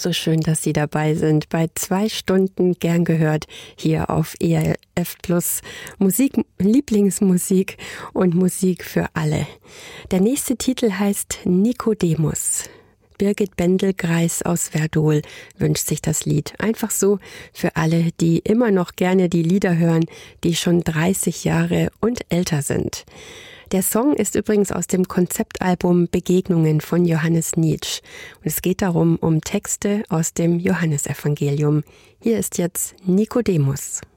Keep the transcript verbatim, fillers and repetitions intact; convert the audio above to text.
So schön, dass Sie dabei sind bei zwei Stunden gern gehört hier auf E R F Plus. Musik, Lieblingsmusik und Musik für alle. Der nächste Titel heißt Nikodemus. Birgit Bendel-Greis aus Verdol wünscht sich das Lied. Einfach so für alle, die immer noch gerne die Lieder hören, die schon dreißig Jahre und älter sind. Der Song ist übrigens aus dem Konzeptalbum Begegnungen von Johannes Nitsch. Und es geht darum, um Texte aus dem Johannesevangelium. Hier ist jetzt Nikodemus.